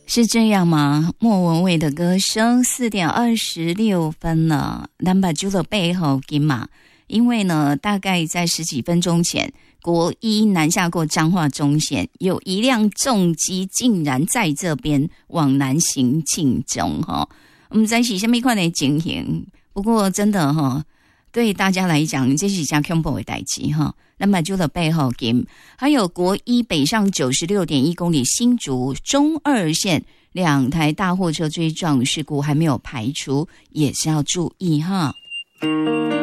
是这样吗？莫文蔚的歌声4:26了，咱把揪了背后给嘛，因为呢，大概在10几分钟前，国一南下过彰化中线，有一辆重机竟然在这边往南行进中哈。我们在一起下面看的情形，不过真的哈，对大家来讲，这是加恐怖的代志哈。那么就了背后给，还有国一北上96.1公里新竹中二线2台大货车追撞事故还没有排除，也是要注意哈。